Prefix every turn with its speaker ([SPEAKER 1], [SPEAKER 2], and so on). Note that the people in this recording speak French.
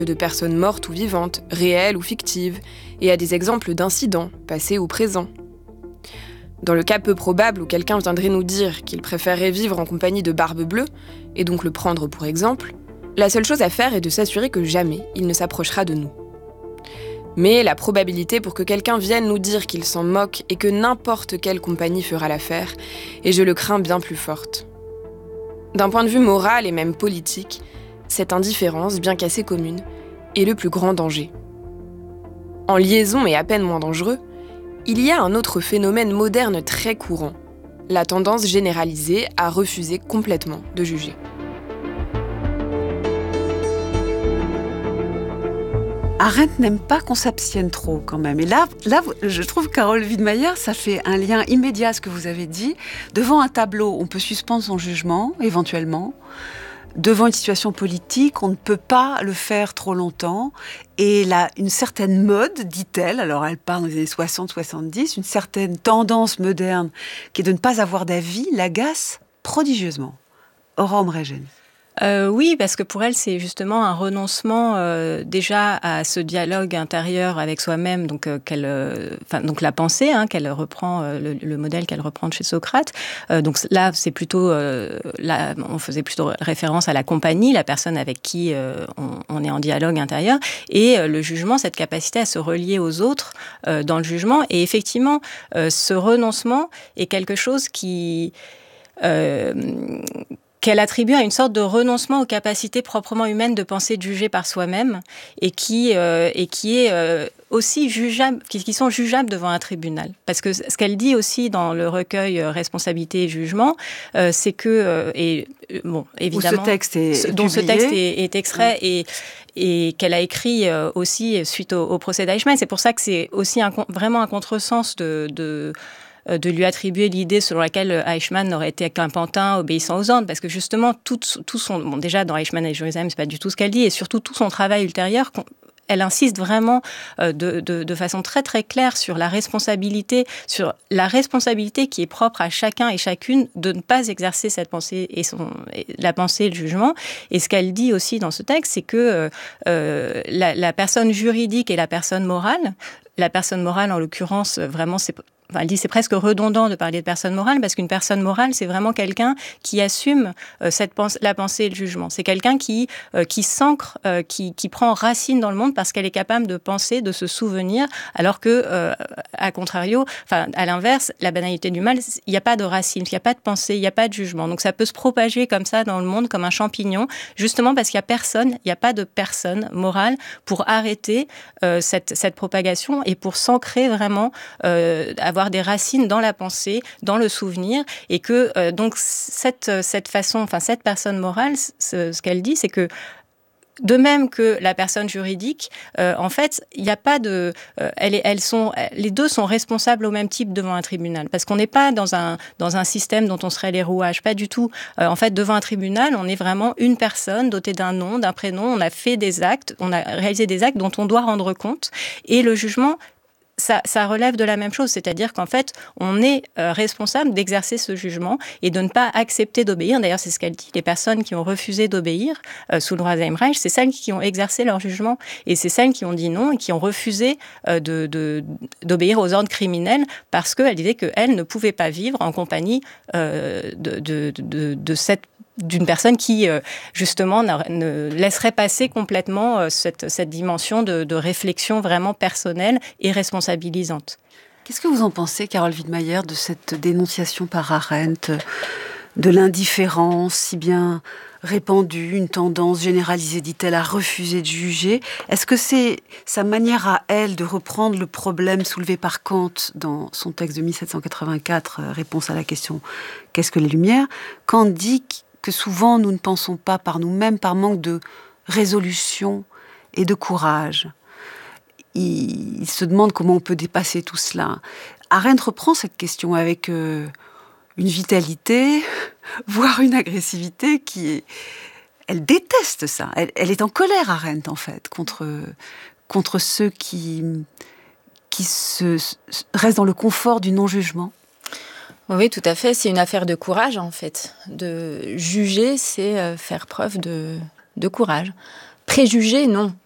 [SPEAKER 1] de personnes mortes ou vivantes, réelles ou fictives, et à des exemples d'incidents, passés ou présents. Dans le cas peu probable où quelqu'un viendrait nous dire qu'il préférerait vivre en compagnie de Barbe Bleue, et donc le prendre pour exemple, la seule chose à faire est de s'assurer que jamais il ne s'approchera de nous. Mais la probabilité pour que quelqu'un vienne nous dire qu'il s'en moque et que n'importe quelle compagnie fera l'affaire est, je le crains, bien plus forte. D'un point de vue moral et même politique, cette indifférence, bien qu'assez commune, est le plus grand danger. En liaison et à peine moins dangereux, il y a un autre phénomène moderne très courant, la tendance généralisée à refuser complètement de juger.
[SPEAKER 2] Arendt n'aime pas qu'on s'abstienne trop quand même. Et là, je trouve, Carole Widmayer, ça fait un lien immédiat à ce que vous avez dit. Devant un tableau, on peut suspendre son jugement, éventuellement. Devant une situation politique, on ne peut pas le faire trop longtemps. Et là, une certaine mode, dit-elle, alors elle parle des années 60-70, une certaine tendance moderne qui est de ne pas avoir d'avis, l'agace prodigieusement. Aurore Omreghen.
[SPEAKER 3] Oui, parce que pour elle, c'est justement un renoncement déjà à ce dialogue intérieur avec soi-même, donc donc la pensée, qu'elle reprend, le modèle qu'elle reprend de chez Socrate. Donc là, c'est plutôt, on faisait plutôt référence à la compagnie, la personne avec qui on est en dialogue intérieur, et le jugement, cette capacité à se relier aux autres dans le jugement. Et effectivement, ce renoncement est quelque chose qu'elle attribue à une sorte de renoncement aux capacités proprement humaines de penser, de juger par soi-même, et qui est aussi jugeable, qui sont jugeables devant un tribunal. Parce que ce qu'elle dit aussi dans le recueil Responsabilité et jugement, c'est que, évidemment, dont ce texte est extrait, et qu'elle a écrit aussi suite au procès d'Eichmann. C'est pour ça que c'est aussi vraiment un contresens de lui attribuer l'idée selon laquelle Eichmann n'aurait été qu'un pantin obéissant aux ordres, parce que justement, tout son... Bon, déjà, dans Eichmann et Jérusalem, c'est pas du tout ce qu'elle dit, et surtout tout son travail ultérieur, elle insiste vraiment de façon très très claire sur la responsabilité qui est propre à chacun et chacune de ne pas exercer cette pensée la pensée et le jugement. Et ce qu'elle dit aussi dans ce texte, c'est que la personne juridique et la personne morale en l'occurrence, vraiment, elle dit c'est presque redondant de parler de personne morale, parce qu'une personne morale, c'est vraiment quelqu'un qui assume la pensée et le jugement. C'est quelqu'un qui s'ancre, qui prend racine dans le monde parce qu'elle est capable de penser, de se souvenir, alors que, à contrario, à l'inverse, la banalité du mal, il n'y a pas de racine, il n'y a pas de pensée, il n'y a pas de jugement. Donc ça peut se propager comme ça dans le monde, comme un champignon, justement parce qu'il n'y a pas de personne morale pour arrêter cette propagation et pour s'ancrer vraiment, avoir des racines dans la pensée, dans le souvenir, et que donc cette personne morale, ce qu'elle dit, c'est que de même que la personne juridique, en fait, il n'y a pas de... les deux sont responsables au même type devant un tribunal. Parce qu'on n'est pas dans un système dont on serait les rouages, pas du tout. En fait, devant un tribunal, on est vraiment une personne dotée d'un nom, d'un prénom, on a fait des actes, on a réalisé des actes dont on doit rendre compte. Et le jugement, ça relève de la même chose, c'est-à-dire qu'en fait, on est responsable d'exercer ce jugement et de ne pas accepter d'obéir. D'ailleurs, c'est ce qu'elle dit. Les personnes qui ont refusé d'obéir sous le Troisième Reich, c'est celles qui ont exercé leur jugement. Et c'est celles qui ont dit non et qui ont refusé d'obéir aux ordres criminels parce qu'elles disaient qu'elles ne pouvaient pas vivre en compagnie d'une personne qui, justement, ne laisserait passer complètement cette dimension de réflexion vraiment personnelle et responsabilisante.
[SPEAKER 2] Qu'est-ce que vous en pensez, Carole Widmayer, de cette dénonciation par Arendt de l'indifférence si bien répandue, une tendance généralisée, dit-elle, à refuser de juger? Est-ce que c'est sa manière à elle de reprendre le problème soulevé par Kant dans son texte de 1784, réponse à la question « Qu'est-ce que les Lumières ?» Kant dit que souvent nous ne pensons pas par nous-mêmes par manque de résolution et de courage. Il se demande comment on peut dépasser tout cela. Arendt reprend cette question avec une vitalité, voire une agressivité qui est... Elle déteste ça. Elle est en colère, Arendt, en fait, contre ceux qui restent dans le confort du non-jugement.
[SPEAKER 4] Oui, tout à fait. C'est une affaire de courage, en fait. De juger, c'est faire preuve de courage. Préjuger, non.